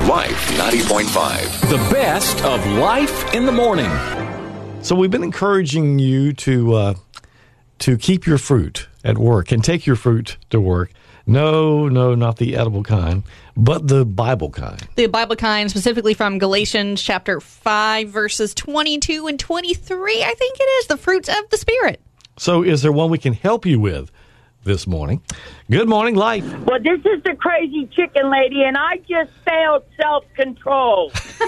Life 90.5. The best of Life in the Morning. So we've been encouraging you to keep your fruit at work and take your fruit to work. No, not the edible kind, but the Bible kind. The Bible kind, specifically from Galatians chapter 5, verses 22 and 23, I think it is, the fruits of the Spirit. So is there one we can help you with this morning? Good morning, Life. Well, this is the crazy chicken lady, and I just failed self-control.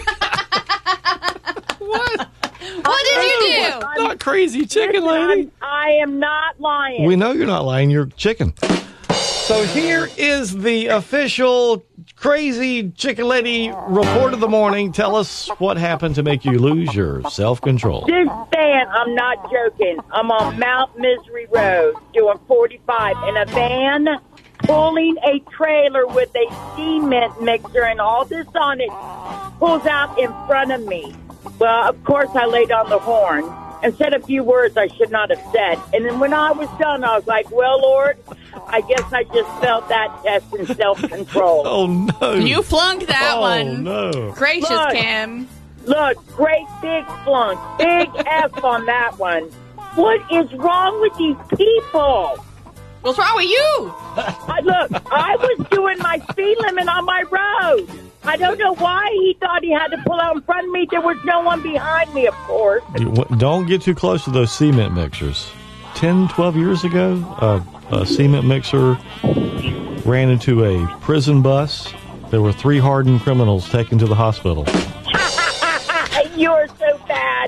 What? What did you do? Not crazy chicken lady. I am not lying. We know you're not lying. You're chicken. So here is the official crazy chicken lady report of the morning. Tell us what happened to make you lose your self-control. This van, I'm not joking. I'm on Mount Misery Road doing 45 in a van pulling a trailer with a cement mixer and all this on it pulls out in front of me. Well, of course, I laid on the horn and said a few words I should not have said. And then when I was done, I was like, well, Lord, I guess I just failed that test in self-control. Oh, no. You flunked that one. Oh, no. Gracious, Look. Kim. Look, great big flunk. Big F on that one. What is wrong with these people? What's wrong with you? Look, I was doing my speed limit on my road. I don't know why he thought he had to pull out in front of me. There was no one behind me, of course. Don't get too close to those cement mixers. 10, 12 years ago, a cement mixer ran into a prison bus. There were 3 hardened criminals taken to the hospital. You're so bad.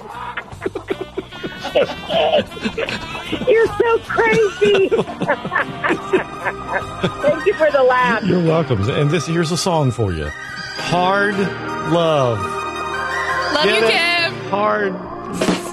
You're so crazy. Thank you for the laugh. You're welcome. And here's a song for you. Hard Love. Love Get you, it? Kim. Hard